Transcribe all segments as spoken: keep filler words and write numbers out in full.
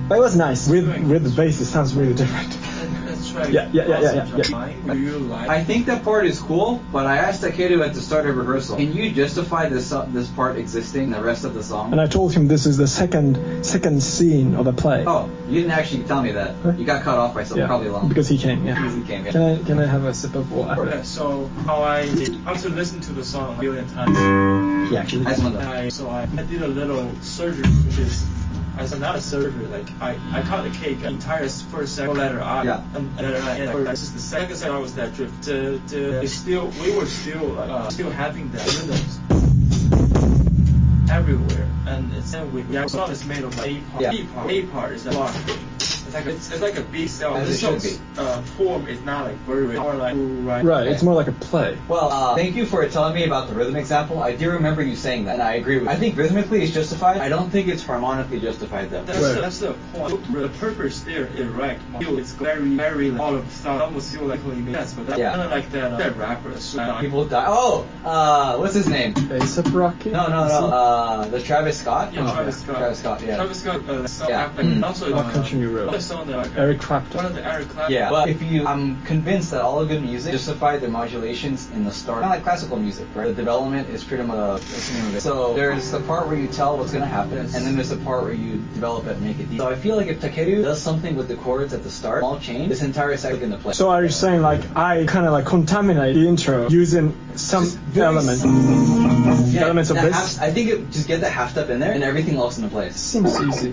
But it was nice. With with the bass, it sounds really different. Let's try. Yeah, yeah, yeah, yeah, yeah, yeah. Do you like? I think that part is cool, but I asked Takeru at the start of rehearsal, can you justify this uh, this part existing in the rest of the song? And I told him this is the second second scene of the play. Oh, you didn't actually tell me that. Huh? You got cut off by something Yeah, probably long. because he came. Yeah. Because he came. Yeah. Can I can I have a sip of water? Yeah, so how I after listening to the song a billion times, He actually. I just want and to- I so I, I did a little surgery, which is as not a surgery, like I, I cut the cake, the entire first second letter I, Yeah. and, and then I and this is the second second I was that drift. To, to, it's still we were still like, uh, still having the rhythms everywhere, and it's and we yeah, the song is made of like A part. Yeah. A part, A part is a block thing. It's like a, it's, it's like a B cell. As The it should song's, be. uh, form is not like very or like right. Right. It's more like a play. Well, uh, thank you for telling me about the rhythm example. I do remember you saying that, and I agree with you. I think rhythmically it's justified. I don't think it's harmonically justified, though. That's, Right. the, that's the point. The purpose there is right. It's very, very like, all of the stuff. Almost feel like it makes sense, but that's Yeah. kind of like that, uh, that rapper. So, uh, People die. Oh, uh, what's his name? A$AP Rocky? No, no, no. Uh, the Travis Scott. yeah, Oh, Travis yeah. Scott. Travis Scott, yeah. Travis Scott. Uh, song Yeah. after, Mm. also What uh, Country New Road? Another song that like, Eric Clapton. One of the Eric Clapton. Yeah, but if you, I'm convinced that all of good music justify the modulations in the start. Kind of like classical music, right? The development is pretty much what's the name of it? So there's the part where you tell what's going to happen, and then there's the part where you develop it and make it deep. So I feel like if Takeru does something with the chords at the start, small change, this entire second in the play. So are you saying like I kind of like contaminate the intro using some very element, Yeah, elements of that this? half- I think it, just get the half step in there, and everything else into place. Seems easy.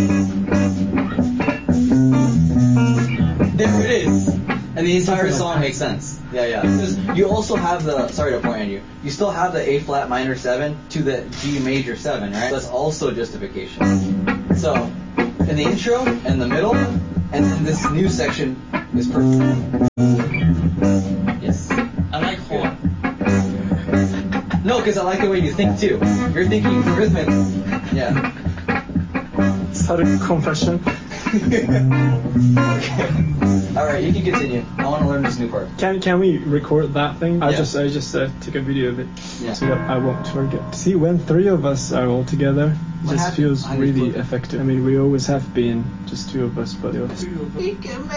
There it is. And the entire song makes sense. Yeah, yeah. Because you also have the, sorry to point on you, you still have the A flat minor seven to the G major seven, right? That's also justification. So, in the intro, and the middle, and then this new section is perfect. Yes. I like horn. No, because I like the way you think too. You're thinking rhythmic. Yeah. Sudden confession. Okay. All right, you can continue. I want to learn this new part. Can can we record that thing? I Yeah. just I just uh, took a video of it Yeah. so that I won't forget. See, when three of us are all together, it What just happened? feels How do you really put it? effective. I mean, we always have been just two of us, but it was. Two of them.